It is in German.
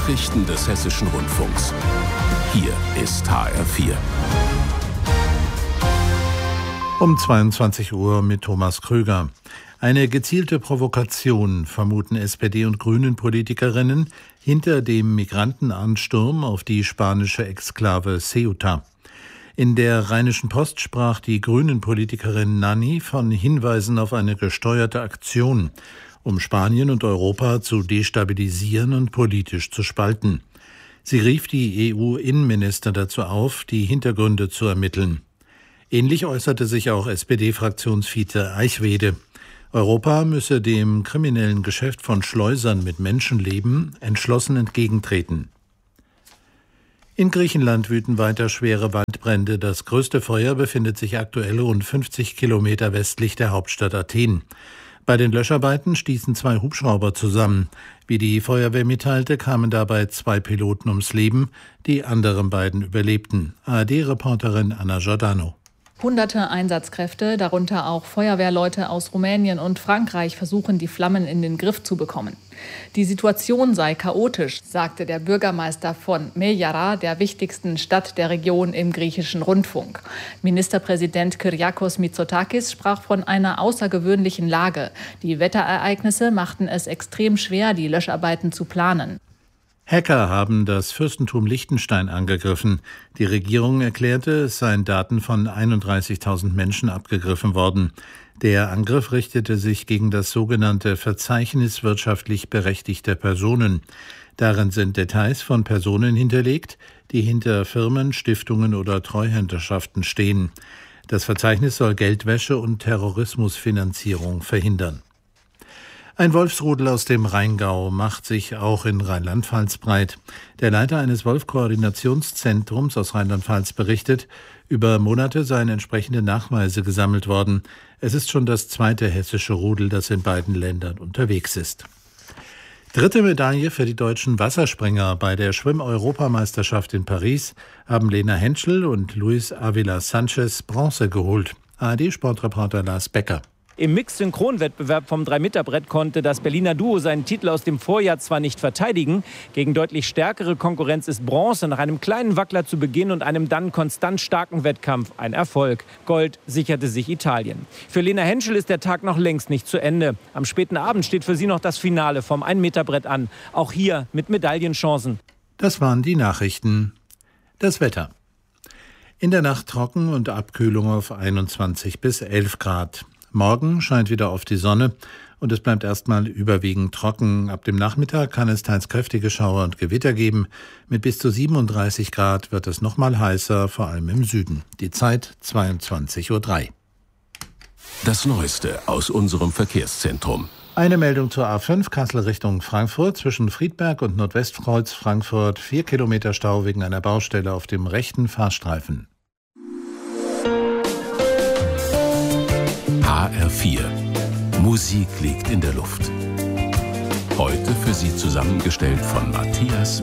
Nachrichten des Hessischen Rundfunks. Hier ist HR4. Um 22 Uhr mit Thomas Krüger. Eine gezielte Provokation vermuten SPD- und Grünen-Politikerinnen hinter dem Migrantenansturm auf die spanische Exklave Ceuta. In der Rheinischen Post sprach die Grünen-Politikerin Nanni von Hinweisen auf eine gesteuerte Aktion, um Spanien und Europa zu destabilisieren und politisch zu spalten. Sie rief die EU-Innenminister dazu auf, die Hintergründe zu ermitteln. Ähnlich äußerte sich auch SPD-Fraktionsvize Eichwede. Europa müsse dem kriminellen Geschäft von Schleusern mit Menschenleben entschlossen entgegentreten. In Griechenland wüten weiter schwere Waldbrände. Das größte Feuer befindet sich aktuell rund 50 Kilometer westlich der Hauptstadt Athen. Bei den Löscharbeiten stießen 2 Hubschrauber zusammen. Wie die Feuerwehr mitteilte, kamen dabei 2 Piloten ums Leben. Die anderen beiden überlebten. ARD-Reporterin Anna Giordano. Hunderte Einsatzkräfte, darunter auch Feuerwehrleute aus Rumänien und Frankreich, versuchen, die Flammen in den Griff zu bekommen. Die Situation sei chaotisch, sagte der Bürgermeister von Mejara, der wichtigsten Stadt der Region, im griechischen Rundfunk. Ministerpräsident Kyriakos Mitsotakis sprach von einer außergewöhnlichen Lage. Die Wetterereignisse machten es extrem schwer, die Löscharbeiten zu planen. Hacker haben das Fürstentum Liechtenstein angegriffen. Die Regierung erklärte, es seien Daten von 31.000 Menschen abgegriffen worden. Der Angriff richtete sich gegen das sogenannte Verzeichnis wirtschaftlich berechtigter Personen. Darin sind Details von Personen hinterlegt, die hinter Firmen, Stiftungen oder Treuhänderschaften stehen. Das Verzeichnis soll Geldwäsche und Terrorismusfinanzierung verhindern. Ein Wolfsrudel aus dem Rheingau macht sich auch in Rheinland-Pfalz breit. Der Leiter eines Wolfkoordinationszentrums aus Rheinland-Pfalz berichtet, über Monate seien entsprechende Nachweise gesammelt worden. Es ist schon das 2. hessische Rudel, das in beiden Ländern unterwegs ist. 3. Medaille für die deutschen Wasserspringer. Bei der Schwimm-Europameisterschaft in Paris haben Lena Henschel und Luis Avila Sanchez Bronze geholt. ARD-Sportreporter Lars Becker. Im Mix-Synchron-Wettbewerb vom 3-Meter-Brett konnte das Berliner Duo seinen Titel aus dem Vorjahr zwar nicht verteidigen. Gegen deutlich stärkere Konkurrenz ist Bronze nach einem kleinen Wackler zu Beginn und einem dann konstant starken Wettkampf ein Erfolg. Gold sicherte sich Italien. Für Lena Henschel ist der Tag noch längst nicht zu Ende. Am späten Abend steht für sie noch das Finale vom 1-Meter-Brett an. Auch hier mit Medaillenchancen. Das waren die Nachrichten. Das Wetter. In der Nacht trocken und Abkühlung auf 21 bis 11 Grad. Morgen scheint wieder auf die Sonne und es bleibt erstmal überwiegend trocken. Ab dem Nachmittag kann es teils kräftige Schauer und Gewitter geben. Mit bis zu 37 Grad wird es nochmal heißer, vor allem im Süden. Die Zeit 22:03 Uhr. Das Neueste aus unserem Verkehrszentrum. Eine Meldung zur A5 Kassel Richtung Frankfurt. Zwischen Friedberg und Nordwestkreuz Frankfurt 4 Kilometer Stau wegen einer Baustelle auf dem rechten Fahrstreifen. HR4. Musik liegt in der Luft. Heute für Sie zusammengestellt von Matthias